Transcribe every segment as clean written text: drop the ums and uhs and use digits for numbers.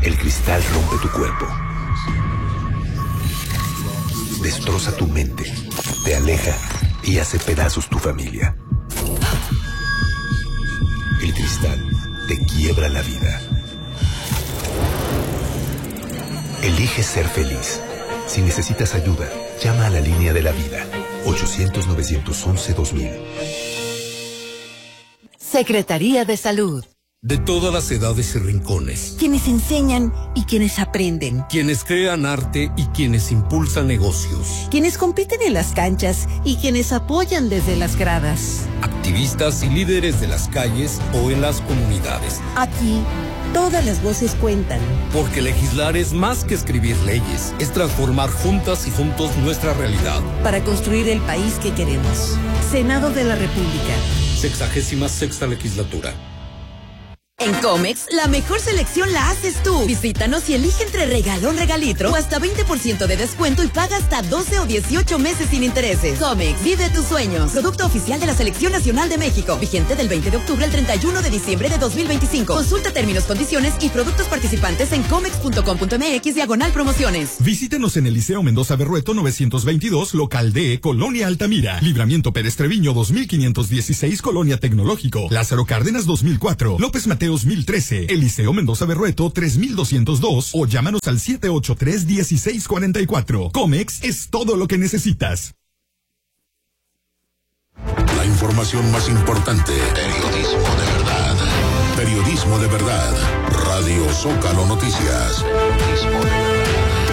El cristal rompe tu cuerpo, destroza tu mente, te aleja y hace pedazos tu familia. El cristal te quiebra la vida. Elige ser feliz. Si necesitas ayuda, llama a la línea de la vida. 800-911-2000. Secretaría de Salud. De todas las edades y rincones. Quienes enseñan y quienes aprenden. Quienes crean arte y quienes impulsan negocios. Quienes compiten en las canchas y quienes apoyan desde las gradas. Activistas y líderes de las calles o en las comunidades. Aquí, todas las voces cuentan. Porque legislar es más que escribir leyes. Es transformar juntas y juntos nuestra realidad. Para construir el país que queremos. Senado de la República. 66ª legislatura. En Comex, la mejor selección la haces tú. Visítanos y elige entre regalón, regalitro o hasta 20% de descuento y paga hasta 12 o 18 meses sin intereses. Comex, vive tus sueños. Producto oficial de la Selección Nacional de México. Vigente del 20 de octubre al 31 de diciembre de 2025. Consulta términos, condiciones y productos participantes en comex.com.mx/promociones. Visítenos en el Liceo Mendoza Berrueto 922, local D, Colonia Altamira. Libramiento Pérez Treviño 2516, Colonia Tecnológico. Lázaro Cárdenas 2004. López Mateos 1013, Eliseo Mendoza Berrueto 3202 o llámanos al 783-1644. Comex es todo lo que necesitas. La información más importante. Periodismo de verdad. Periodismo de verdad. Radio Zócalo Noticias. Periodismo de verdad.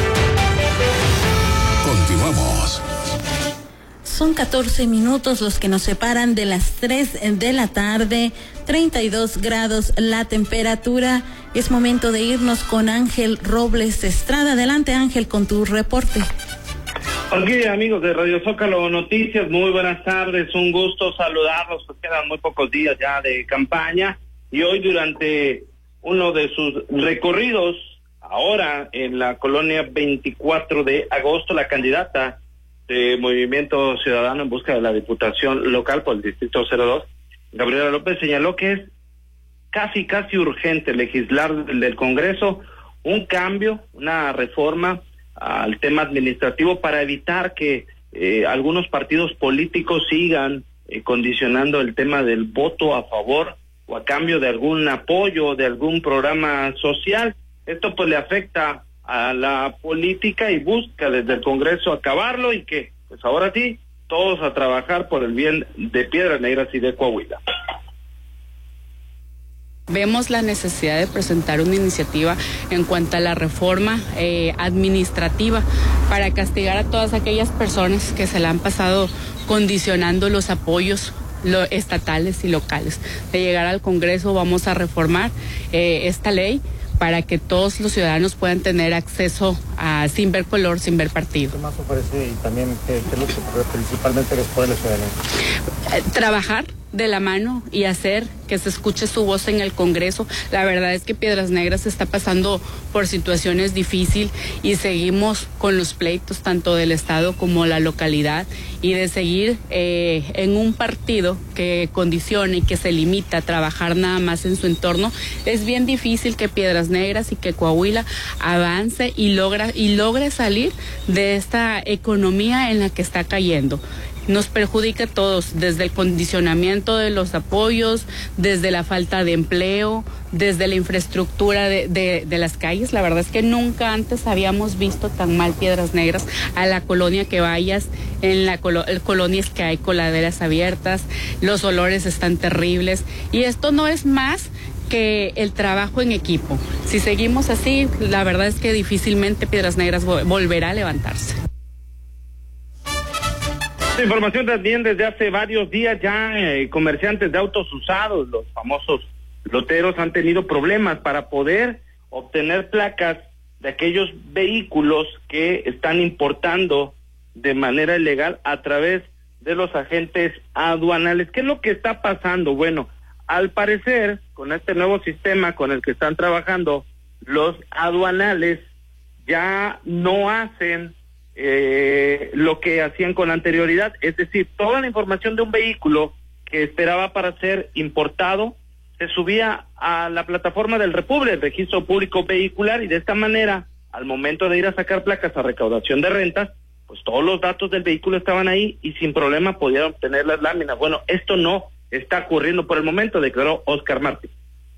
Continuamos. Son 14 minutos los que nos separan de las 3 de la tarde, 32 grados la temperatura. Es momento de irnos con Ángel Robles Estrada. Adelante, Ángel, con tu reporte. Ok, amigos de Radio Zócalo Noticias, muy buenas tardes, un gusto saludarlos. Pues quedan muy pocos días ya de campaña y hoy durante uno de sus recorridos, ahora en la colonia 24 de agosto, la candidata de Movimiento Ciudadano en busca de la diputación local por el Distrito 02, Gabriela López, señaló que es casi urgente legislar del Congreso un cambio, una reforma al tema administrativo para evitar que algunos partidos políticos sigan condicionando el tema del voto a favor o a cambio de algún apoyo, de algún programa social. Esto pues le afecta a la política y busca desde el Congreso acabarlo y que, pues ahora sí, todos a trabajar por el bien de Piedras Negras y de Coahuila. Vemos la necesidad de presentar una iniciativa en cuanto a la reforma administrativa para castigar a todas aquellas personas que se le han pasado condicionando los apoyos estatales y locales. De llegar al Congreso vamos a reformar esta ley para que todos los ciudadanos puedan tener acceso a sin ver color, sin ver partido. ¿Qué más ofrece y también qué es lo que principalmente les puede la ciudadanía? Trabajar de la mano y hacer que se escuche su voz en el Congreso. La verdad es que Piedras Negras está pasando por situaciones difíciles y seguimos con los pleitos tanto del Estado como la localidad y de seguir en un partido que condicione y que se limita a trabajar nada más en su entorno. Es bien difícil que Piedras Negras y que Coahuila avance y logre salir de esta economía en la que está cayendo. Nos perjudica a todos, desde el condicionamiento de los apoyos, desde la falta de empleo, desde la infraestructura de las calles. La verdad es que nunca antes habíamos visto tan mal Piedras Negras. A la colonia que vayas, en la colonias que hay coladeras abiertas, los olores están terribles y esto no es más que el trabajo en equipo. Si seguimos así, la verdad es que difícilmente Piedras Negras volverá a levantarse. Información también desde hace varios días ya comerciantes de autos usados, los famosos loteros, han tenido problemas para poder obtener placas de aquellos vehículos que están importando de manera ilegal a través de los agentes aduanales. ¿Qué es lo que está pasando? Bueno, al parecer, con este nuevo sistema con el que están trabajando, los aduanales ya no hacen lo que hacían con anterioridad, es decir, toda la información de un vehículo que esperaba para ser importado se subía a la plataforma del Republi, el registro público vehicular, y de esta manera, al momento de ir a sacar placas a recaudación de rentas, pues todos los datos del vehículo estaban ahí y sin problema podían obtener las láminas. Bueno, esto no está ocurriendo por el momento, declaró Oscar Martí.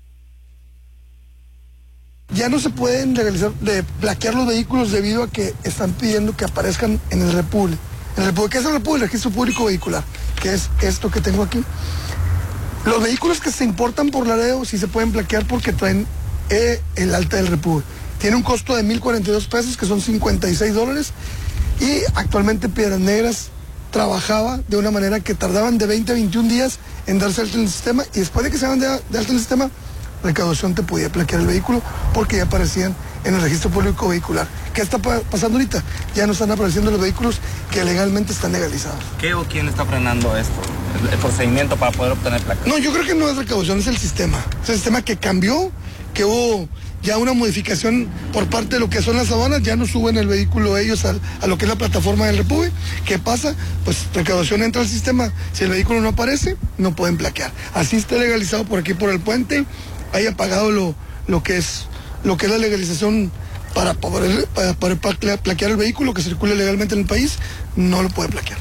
Ya no se pueden legalizar, plaquear los vehículos debido a que están pidiendo que aparezcan en el Republi. ¿Qué es el Republi? El registro público vehicular, que es esto que tengo aquí. Los vehículos que se importan por Laredo sí se pueden plaquear porque traen el alta del Republi. Tiene un costo de $1,042, que son $56, y actualmente Piedras Negras trabajaba de una manera que tardaban de 20 a 21 días en darse alta en el sistema, y después de que se van de alta en el sistema, recaudación te podía plaquear el vehículo porque ya aparecían en el registro público vehicular. ¿Qué está pasando ahorita? Ya no están apareciendo los vehículos que legalmente están legalizados. ¿Qué o quién está frenando esto? ¿El procedimiento para poder obtener placas? No, yo creo que no es recaudación, es el sistema. Es el sistema que cambió, que hubo ya una modificación por parte de lo que son las aduanas, ya no suben el vehículo ellos a lo que es la plataforma del Republi. ¿Qué pasa? Pues recaudación entra al sistema. Si el vehículo no aparece, no pueden plaquear. Así está legalizado por aquí, por el puente, haya pagado lo que es la legalización para poder plaquear el vehículo que circule legalmente en el país, no lo puede plaquear.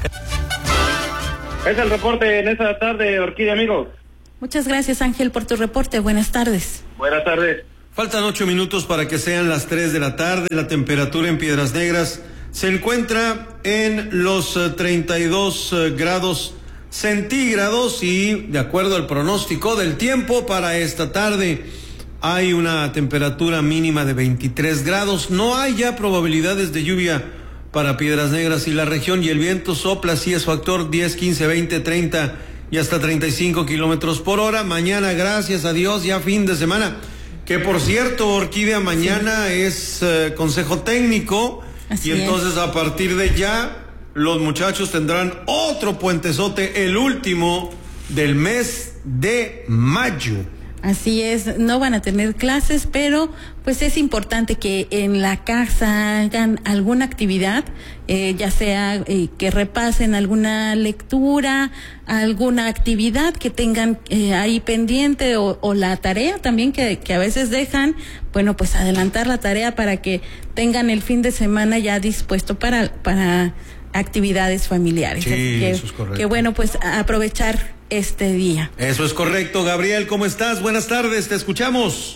Es el reporte en esta tarde, Orquídea, amigos. Muchas gracias, Ángel, por tu reporte. Buenas tardes. Buenas tardes. Faltan 8 minutos para que sean las 3 de la tarde. La temperatura en Piedras Negras se encuentra en los 32 grados centígrados, y de acuerdo al pronóstico del tiempo para esta tarde hay una temperatura mínima de 23 grados. No hay ya probabilidades de lluvia para Piedras Negras y la región, y el viento sopla, sí es factor 10, 15, 20, 30 y hasta 35 kilómetros por hora. Mañana, gracias a Dios, ya fin de semana. Que por cierto, Orquídea, mañana es consejo técnico. Así y entonces a partir de ya los muchachos tendrán otro puentezote, el último del mes de mayo. Así es, no van a tener clases, pero pues es importante que en la casa hagan alguna actividad, ya sea que repasen alguna lectura, alguna actividad que tengan ahí pendiente, o la tarea también que a veces dejan. Bueno, pues adelantar la tarea para que tengan el fin de semana ya dispuesto para actividades familiares. Sí, eso es correcto. Que bueno, pues aprovechar este día. Eso es correcto. Gabriel, ¿cómo estás? Buenas tardes, te escuchamos.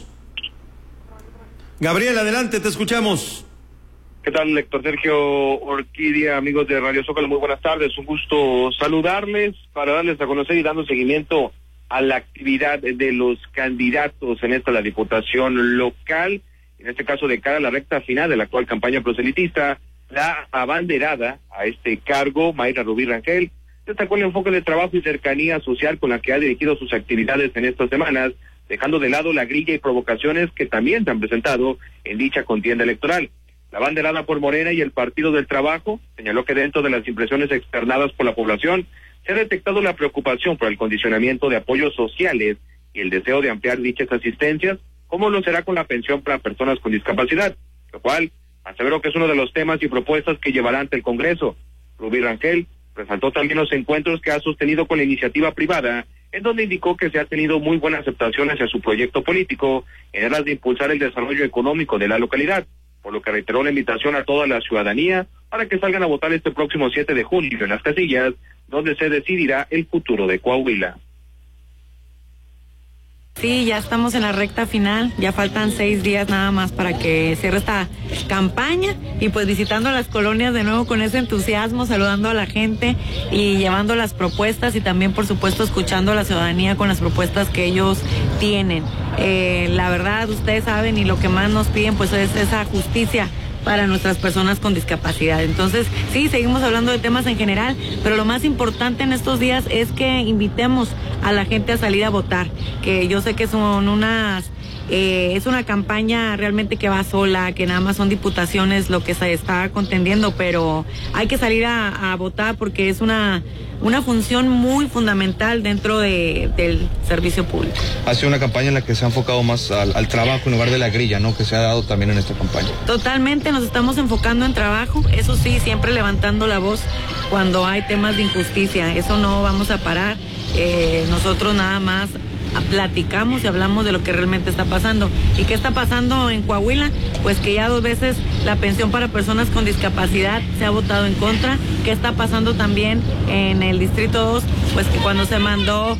Gabriel, adelante, te escuchamos. ¿Qué tal, Héctor Sergio, Orquídea, amigos de Radio Zócalo? Muy buenas tardes, un gusto saludarles para darles a conocer y dando seguimiento a la actividad de los candidatos en la Diputación local, en este caso de cara a la recta final de la actual campaña proselitista. La abanderada a este cargo, Mayra Rubí Rangel, destacó el enfoque de trabajo y cercanía social con la que ha dirigido sus actividades en estas semanas, dejando de lado la grilla y provocaciones que también se han presentado en dicha contienda electoral. La abanderada por Morena y el Partido del Trabajo señaló que dentro de las impresiones externadas por la población se ha detectado la preocupación por el condicionamiento de apoyos sociales y el deseo de ampliar dichas asistencias, como lo será con la pensión para personas con discapacidad, lo cual aseveró que es uno de los temas y propuestas que llevará ante el Congreso. Rubí Rangel resaltó también los encuentros que ha sostenido con la iniciativa privada, en donde indicó que se ha tenido muy buena aceptación hacia su proyecto político en aras de impulsar el desarrollo económico de la localidad, por lo que reiteró la invitación a toda la ciudadanía para que salgan a votar este próximo 7 de julio en las casillas, donde se decidirá el futuro de Coahuila. Sí, ya estamos en la recta final, ya faltan 6 días nada más para que cierre esta campaña, y pues visitando las colonias de nuevo con ese entusiasmo, saludando a la gente y llevando las propuestas, y también por supuesto escuchando a la ciudadanía con las propuestas que ellos tienen. La verdad, ustedes saben, y lo que más nos piden pues es esa justicia para nuestras personas con discapacidad. Entonces, sí, seguimos hablando de temas en general, pero lo más importante en estos días es que invitemos a la gente a salir a votar, que yo sé que son es una campaña realmente que va sola, que nada más son diputaciones lo que se está contendiendo, pero hay que salir a votar porque es una función muy fundamental dentro del servicio público. Ha sido una campaña en la que se ha enfocado más al trabajo en lugar de la grilla, ¿no? Que se ha dado también en esta campaña. Totalmente, nos estamos enfocando en trabajo, eso sí, siempre levantando la voz cuando hay temas de injusticia, eso no vamos a parar. Nosotros nada más platicamos y hablamos de lo que realmente está pasando. ¿Y qué está pasando en Coahuila? Pues que ya 2 veces la pensión para personas con discapacidad se ha votado en contra. ¿Qué está pasando también en el Distrito 2? Pues que cuando se mandó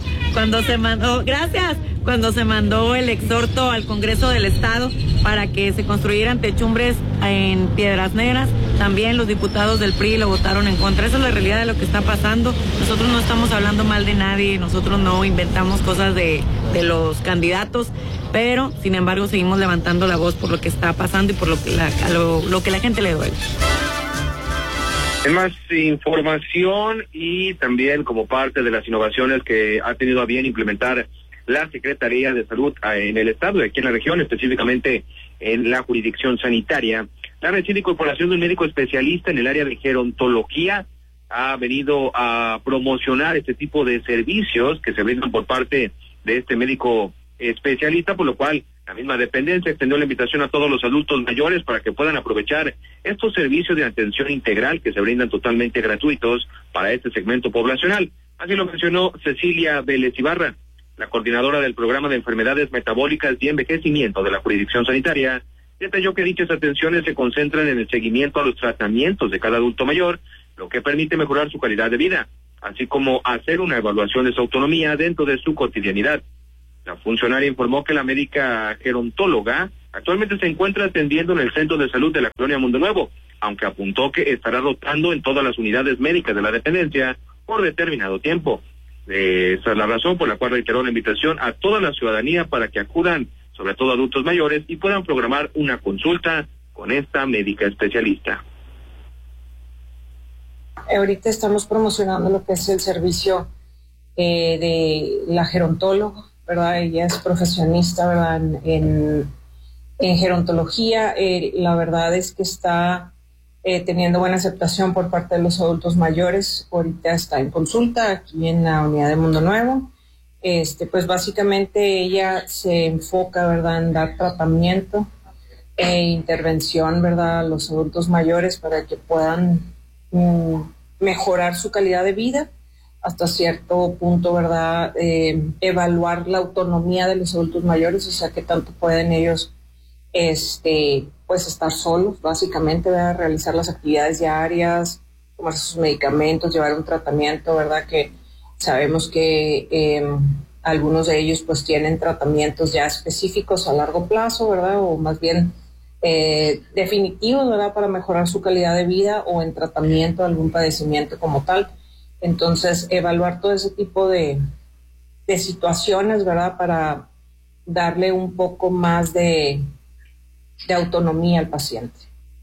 el exhorto al Congreso del Estado para que se construyeran techumbres en Piedras Negras, también los diputados del PRI lo votaron en contra. Esa es la realidad de lo que está pasando. Nosotros no estamos hablando mal de nadie, nosotros no inventamos cosas de los candidatos, pero sin embargo seguimos levantando la voz por lo que está pasando y por lo que la gente le duele. En más información y también como parte de las innovaciones que ha tenido a bien implementar la Secretaría de Salud en el estado y aquí en la región, específicamente en la jurisdicción sanitaria, la reciente incorporación de un médico especialista en el área de gerontología ha venido a promocionar este tipo de servicios que se brindan por parte de este médico especialista, por lo cual la misma dependencia extendió la invitación a todos los adultos mayores para que puedan aprovechar estos servicios de atención integral que se brindan totalmente gratuitos para este segmento poblacional. Así lo mencionó Cecilia Vélez Ibarra, la coordinadora del programa de enfermedades metabólicas y envejecimiento de la jurisdicción sanitaria. Detalló que dichas atenciones se concentran en el seguimiento a los tratamientos de cada adulto mayor, lo que permite mejorar su calidad de vida, así como hacer una evaluación de su autonomía dentro de su cotidianidad. La funcionaria informó que la médica gerontóloga actualmente se encuentra atendiendo en el Centro de Salud de la Colonia Mundo Nuevo, aunque apuntó que estará rotando en todas las unidades médicas de la dependencia por determinado tiempo. Esa es la razón por la cual reiteró la invitación a toda la ciudadanía para que acudan, sobre todo adultos mayores, y puedan programar una consulta con esta médica especialista. Ahorita estamos promocionando lo que es el servicio de la gerontóloga, ¿verdad? Ella es profesionista, ¿verdad? En gerontología. La verdad es que está teniendo buena aceptación por parte de los adultos mayores. Ahorita está en consulta aquí en la unidad de Mundo Nuevo. Pues básicamente ella se enfoca, ¿verdad?, en dar tratamiento e intervención, ¿verdad?, a los adultos mayores para que puedan mejorar su calidad de vida hasta cierto punto, ¿verdad?, evaluar la autonomía de los adultos mayores, o sea, que tanto pueden ellos pues estar solos, básicamente, ¿verdad?, realizar las actividades diarias, tomar sus medicamentos, llevar un tratamiento, ¿verdad?, que sabemos que algunos de ellos pues tienen tratamientos ya específicos a largo plazo, ¿verdad?, o más bien definitivos, ¿verdad?, para mejorar su calidad de vida o en tratamiento de algún padecimiento como tal. Entonces, evaluar todo ese tipo de situaciones, ¿verdad?, para darle un poco más de autonomía al paciente.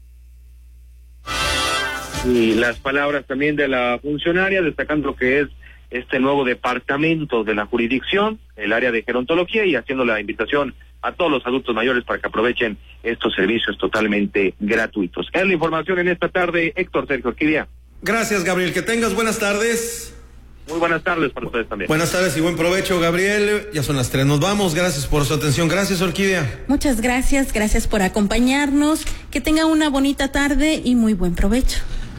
Y las palabras también de la funcionaria, destacando lo que es este nuevo departamento de la jurisdicción, el área de gerontología, y haciendo la invitación a todos los adultos mayores para que aprovechen estos servicios totalmente gratuitos. Es la información en esta tarde, Héctor Sergio Orquídea. Gracias, Gabriel, que tengas buenas tardes. Muy buenas tardes para ustedes también. Buenas tardes y buen provecho, Gabriel. Ya son las 3, nos vamos. Gracias por su atención. Gracias, Orquídea. Muchas gracias por acompañarnos. Que tenga una bonita tarde y muy buen provecho.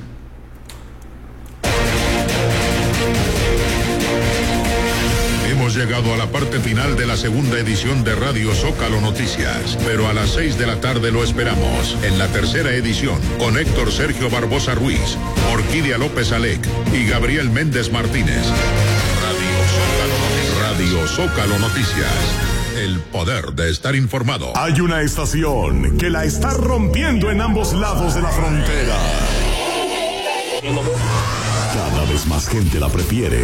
Hemos llegado a la parte final de la segunda edición de Radio Zócalo Noticias, pero a las 6 de la tarde lo esperamos en la tercera edición con Héctor Sergio Barbosa Ruiz, Orquídea López Alec y Gabriel Méndez Martínez. Radio Zócalo Noticias. El poder de estar informado. Hay una estación que la está rompiendo en ambos lados de la frontera. Cada vez más gente la prefiere.